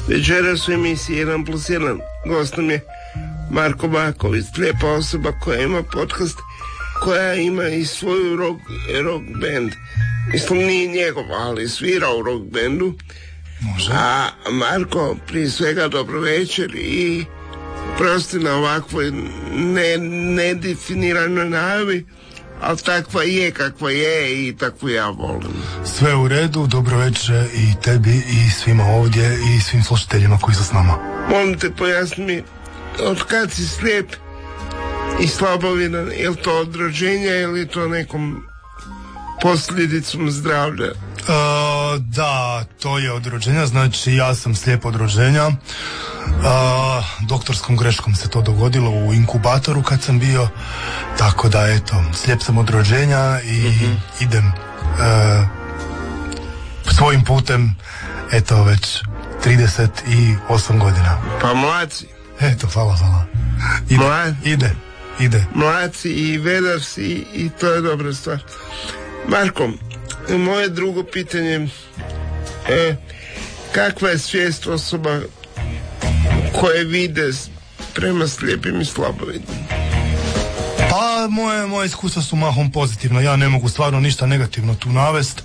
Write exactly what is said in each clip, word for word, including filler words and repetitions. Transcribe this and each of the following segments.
Večeras u emisiji jedan plus jedan gost nam je Marko Baković, lijepa osoba koja ima podcast, koja ima i svoju rock, rock band. Mislim, nije njegov, ali svira u rock bandu. Može. A Marko, prije svega dobro večer i prosti na ovakvoj ne, nedefiniranoj najavi, ali takva je kakva je i takvu ja volim. Sve u redu, dobro večer i tebi i svima ovdje i svim slušateljima koji su s nama. Molim te, pojasni mi, od kad si slijep i slabovidan, je li to od rođenja ili to nekom posljedicom zdravlja? Uh, da, to je od rođenja, znači ja sam slijep od rođenja. Uh, doktorskom greškom se to dogodilo u inkubatoru kad sam bio, tako da eto, slijep sam od rođenja i mm-hmm. idem uh, svojim putem, eto već trideset osam godina. Pa mlaci. Eto, hvala, hvala. Ide, Mlad... ide, ide. Mlaci i vedar si i to je dobra stvar. Marko, moje drugo pitanje je kakva je svijest osoba koje vide prema slijepim i slabovidnim? Pa moje, moje iskustva su mahom pozitivno, ja ne mogu stvarno ništa negativno tu navest.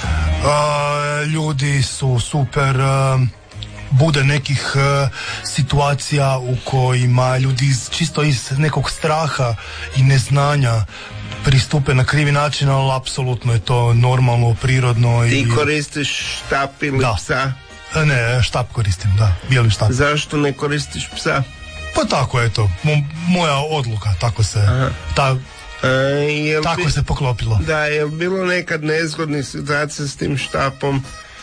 Uh, ljudi su super, uh, bude nekih uh, situacija u kojima ljudi iz, čisto iz nekog straha i neznanja pristupe na krivi način, ali apsolutno je to normalno, prirodno. Ti i... koristiš štap ili da. psa? Ne, štap koristim, da, bijeli štap. Zašto ne koristiš psa? Pa tako, eto, mo- moja odluka, tako se, ta, e, tako bi... se poklopilo. Da, je li bilo nekad nezgodnih situacija s tim štapom?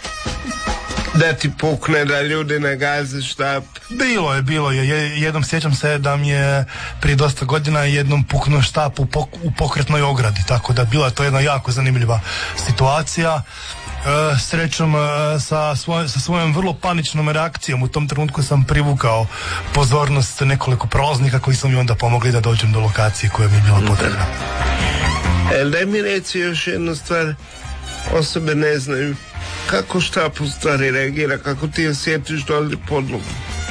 Da ti pukne, da ljudi nagaze štap? Bilo je, bilo je. Jednom sjećam se da mi je prije dosta godina jednom puknuo štap u, pok- u pokretnoj ogradi, tako da bila je to jedna jako zanimljiva situacija. E, srećom e, sa, svoj, sa svojom vrlo paničnom reakcijom u tom trenutku sam privukao pozornost nekoliko prolaznika koji su mi onda pomogli da dođem do lokacije koja mi je bila potrebna. E, daj mi reci još jednu stvar, osobe ne znaju kako štap u stvari reagira, kako ti osjetiš dolje podlogu?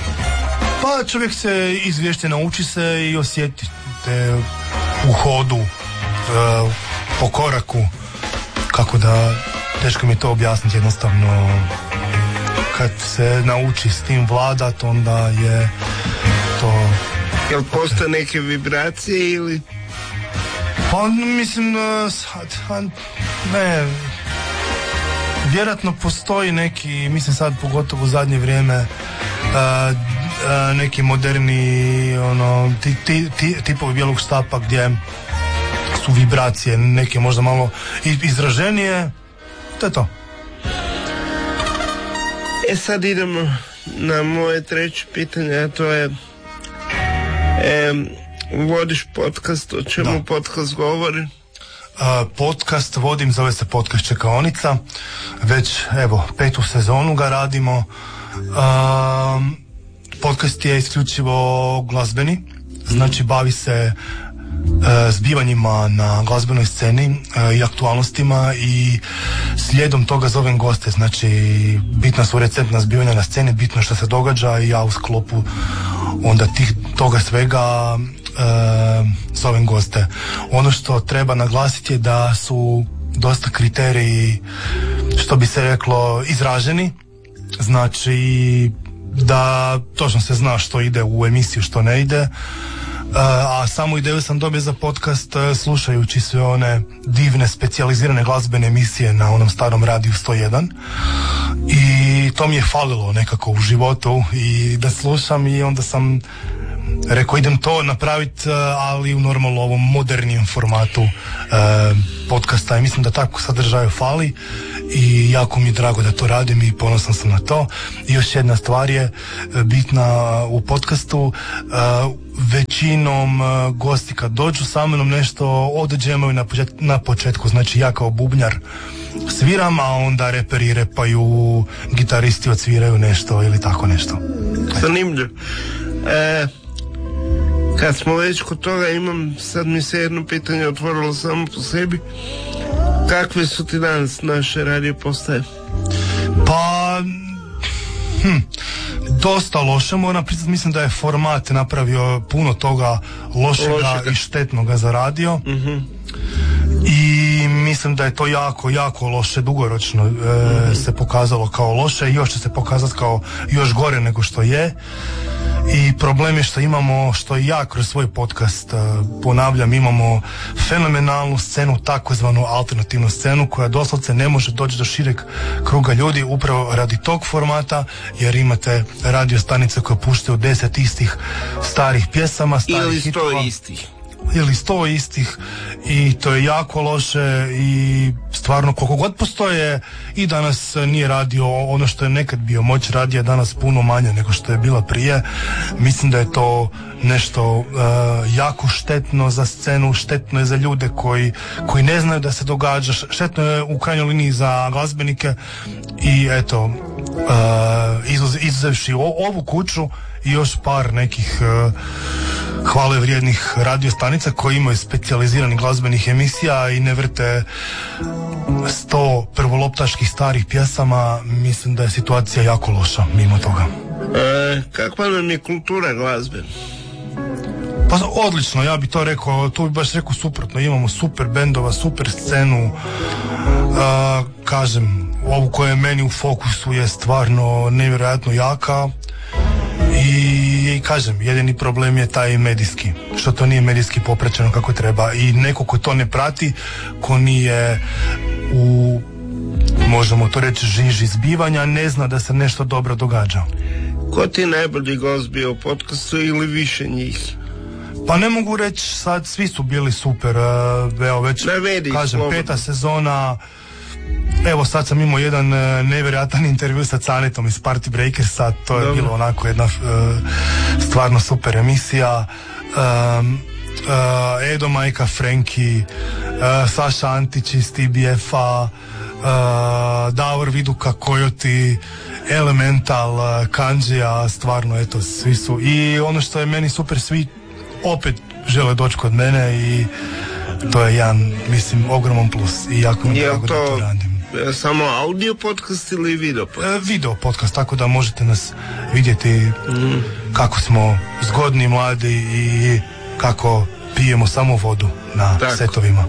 Pa čovjek se izvješte, nauči se i osjeti te u hodu, e, po koraku, kako da, teško mi to objasniti, jednostavno kad se nauči s tim vladat, onda je to... Jel postoje neke vibracije ili... Pa mislim, sad, ne... Vjerojatno postoji neki, mislim sad pogotovo u zadnje vrijeme, uh, uh, neki moderni ono, ti, ti, ti, tipovi bijelog štapa gdje su vibracije neke možda malo izraženije, to je to. E sad idemo na moje treće pitanje, a to je e, vodiš podcast, o čemu da. Podcast govori? Uh, podcast vodim, zove se Podcast Čekaonica, već evo petu sezonu ga radimo. Uh, podcast je isključivo glazbeni, znači bavi se uh, zbivanjima na glazbenoj sceni uh, i aktualnostima i slijedom toga zovem goste, znači bitna su recentna zbivanja na sceni, bitno što se događa i ja u sklopu onda tih, toga svega E, zovem goste. Ono što treba naglasiti je da su dosta kriteriji, što bi se reklo, izraženi, znači da točno se zna što ide u emisiju, što ne ide. E, a samu ideju sam dobio za podcast slušajući sve one divne specijalizirane glazbene emisije na onom starom radiju sto jedan i to mi je falilo nekako u životu i da slušam i onda sam rekao idem to napraviti, ali u normalno ovom modernijem formatu eh, podcasta i mislim da tako sadržaju fali i jako mi je drago da to radim i ponosan sam na to. I još jedna stvar je bitna u podcastu, eh, većinom eh, gosti kad dođu sa mnom nešto odđemaju na, počet, na početku, znači ja kao bubnjar sviram, a onda reperi repaju, gitaristi odsviraju nešto ili tako nešto. Zanimljivo. E, kad smo već kod toga, imam sad mi se jedno pitanje otvorilo samo po sebi. Kakve su ti danas naše radio postaje? Pa hm, Dosta loše, moram priznati, mislim da je format napravio puno toga lošega, lošega. i štetnoga za radio. Uh-huh. I mislim da je to jako, jako loše, dugoročno e, uh-huh. se pokazalo kao loše i još će se pokazati kao još gore nego što je. I problem je što imamo, što i ja kroz svoj podcast ponavljam, imamo fenomenalnu scenu, takozvanu alternativnu scenu koja doslovce ne može doći do šireg kruga ljudi upravo radi tog formata, jer imate radio stanice koje puštaju deset istih starih pjesama, starih ili sto hitova, istih ili sto istih i to je jako loše i stvarno koliko god postoje i danas nije radio ono što je nekad bio, moć radija danas puno manje nego što je bila prije. Mislim da je to nešto uh, jako štetno za scenu, štetno je za ljude koji, koji ne znaju da se događa, štetno je u krajnjoj liniji za glazbenike i eto uh, izuz, izuzevši ovu kuću i još par nekih uh, hvale vrijednih radiostanica koji imaju specijaliziranih glazbenih emisija i ne vrte sto prvoloptaških starih pjesama, mislim da je situacija jako loša mimo toga. E, kakva nam je kultura glazbe? Pa odlično, ja bi to rekao, tu bi baš rekao suprotno, imamo super bendova, super scenu, uh, kažem, ovu koja je meni u fokusu je stvarno nevjerojatno jaka. I kažem, jedini problem je taj medijski, što to nije medijski popraćeno kako treba i neko ko to ne prati, ko nije u, možemo to reći, žiži zbivanja, ne zna da se nešto dobro događa. Ko ti je najbolji gost bio u podcastu ili više njih? Pa ne mogu reći sad, svi su bili super, evo već Navedi, kažem, slobodno. peta sezona. Evo sad sam imao jedan uh, nevjerojatan intervju sa Canetom iz Party Breakersa, to je Dobre. bilo onako jedna uh, stvarno super emisija. Um, uh, Edo, Majka, Frenki, uh, Saša Antić iz T B F-a, uh, Davor Viduka, Kojoti, Elemental, uh, Kanđija, stvarno eto svi su. I ono što je meni super, svi opet žele doći kod mene i to je jedan, mislim, ogroman plus i jako mi drago da to radim. Samo audio podcast ili video podcast? E, video podcast, tako da možete nas vidjeti mm. kako smo zgodni, mladi i kako pijemo samo vodu na tako. setovima.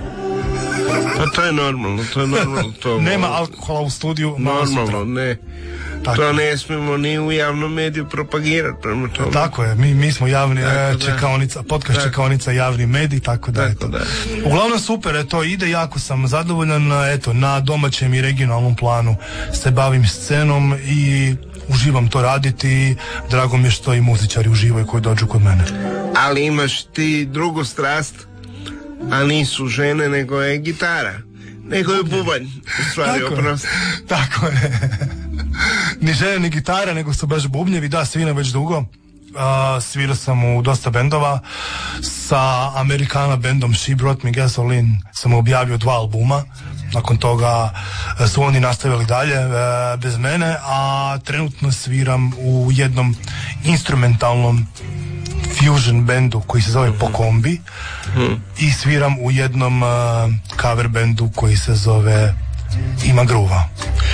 Pa to je normalno, to je normalno. To Nema alkohola u studiju. Normalno, ne. Tako. To ne smijemo ni u javnom mediju propagirati prema tome. Tako je, mi, mi smo javni tako, čekaonica, podcast tako. čekaonica javni medij, tako da, tako da. Uglavnom super, eto, ide, jako sam zadovoljan, eto, na domaćem i regionalnom planu se bavim scenom i uživam to raditi, drago mi je što i muzičari uživaju koji dođu kod mene. Ali imaš ti drugu strast, a nisu žene, nego je gitara. Nego je bubanj, u stvari, oprosti. Tako je. Ni žene, ni gitara, nego su baš bubnjevi, da, sviram već dugo. Uh, svirao sam u dosta bendova. Sa Amerikana bendom She Brought Me Gasoline sam objavio dva albuma. Nakon toga su oni nastavili dalje uh, bez mene, a trenutno sviram u jednom instrumentalnom fusion bendu koji se zove Pokombi hmm. i sviram u jednom uh, cover bendu koji se zove Ima gruva.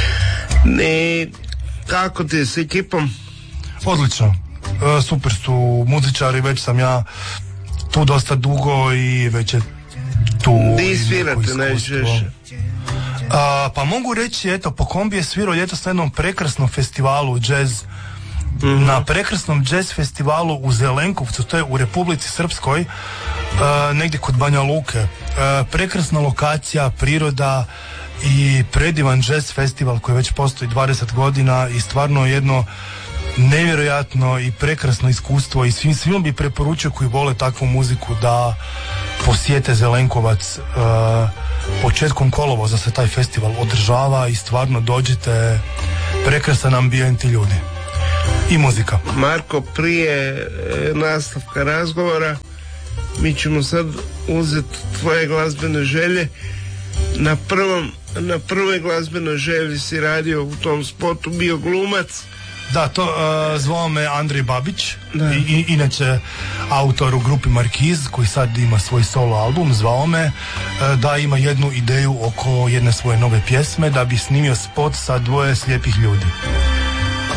Ne, kako ti je s ekipom? Odlično, uh, super su muzičari, već sam ja tu dosta dugo i već je tu. Di svirate najčešće? Uh, pa mogu reći, eto, Pokombi je svirao ljetos na jednom prekrasnom festivalu jazz. Mm-hmm. Na prekrasnom jazz festivalu u Zelenkovcu, to je u Republici Srpskoj, uh, negdje kod Banja Luke. Uh, prekrasna lokacija, priroda i predivan jazz festival koji već postoji dvadeset godina i stvarno jedno nevjerojatno i prekrasno iskustvo i svim, svima bi preporučio koji vole takvu muziku da posjete Zelenkovac. Uh, početkom kolovoza se taj festival održava i stvarno dođite, prekrasan ambijent i ljudi. I muzika. Marko, prije e, nastavka razgovora mi ćemo sad uzeti tvoje glazbene želje. Na prvom, na prvoj glazbenoj želji si radio u tom spotu, bio glumac. Da, to uh, zvao me Andrej Babić, i, i, inače autor u grupi Markiz, koji sad ima svoj solo album, zvao me uh, da ima jednu ideju oko jedne svoje nove pjesme, da bi snimio spot sa dvoje slijepih ljudi.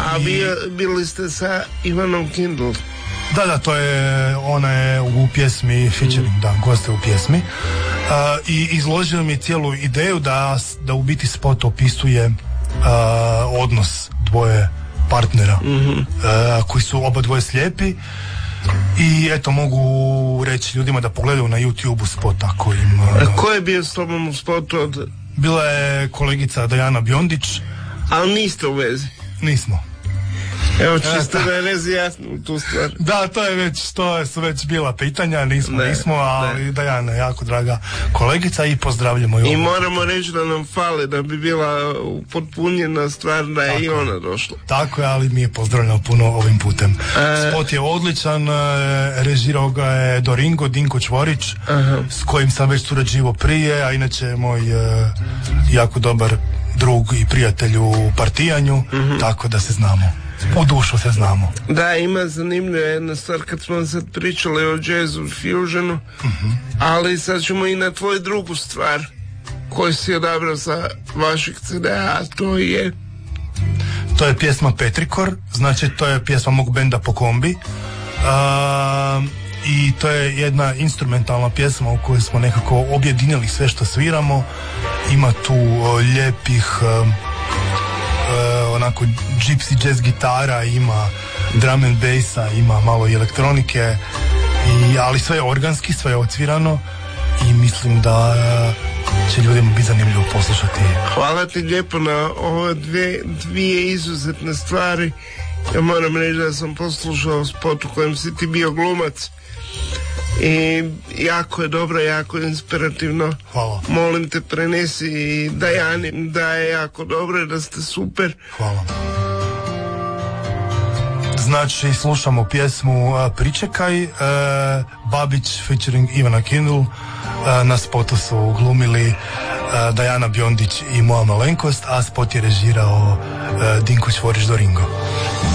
A I... bio, bili ste sa Ivanom Kindl. Da, da, to je, ona je u pjesmi featuring, mm. da, goste u pjesmi. Uh, I izložio mi cijelu ideju da, da u biti spot opisuje uh, odnos dvoje partnera, mm-hmm. uh, koji su oba dvoje slijepi. I eto, mogu reći ljudima da pogledaju na YouTube spot ako im... Uh, A ko je bio s tobom u spotu? Od... Bila je kolegica Dajana Biondić. Ali niste u vezi? Nismo. Evo, čisto da je razjasnimo tu stvar. Da, to je već, to su već bila pitanja, nismo, ne, nismo, ali ne. Dajana je jako draga kolegica i pozdravljamo ju. I moramo reći da nam fali, da bi bila upotpunjena stvar da je tako, i ona došla. Tako je, ali mi je pozdravljeno puno ovim putem. E... Spot je odličan, režirao ga je Doringo, Dinko Čvorić, aha. s kojim sam već surađivao prije, a inače je moj uh, jako dobar drug i prijatelj u partijanju, mm-hmm. tako da se znamo. U dušu se znamo. Da, ima zanimljiva jedna stvar kad smo sad pričali o jazzu fusionu, uh-huh. ali sad ćemo i na tvoju drugu stvar koju si odabrao sa vaših ce de a, a to je... To je pjesma Petrikor, znači to je pjesma mog benda Po kombi. Uh, i to je jedna instrumentalna pjesma u kojoj smo nekako objedinili sve što sviramo. Ima tu uh, lijepih... Uh, Uh, onako gypsy jazz gitara, ima drum and bassa, ima malo i elektronike, i, ali sve je organski, sve je odsvirano i mislim da uh, će ljudima biti zanimljivo poslušati. Hvala ti lijepo na ove dvije, dvije izuzetne stvari. Ja moram reći da sam poslušao spot u kojem si ti bio glumac i jako je dobro, jako je inspirativno. Hvala. Molim te, prenesi i Dajani da je jako dobro i da ste super. Hvala. Znači, slušamo pjesmu uh, Pričekaj, uh, Babić featuring Ivana Kindl. Uh, na spotu su glumili uh, Dajana Biondić i moja malenkost, a spot je režirao uh, Dinko Čvorić Doringo.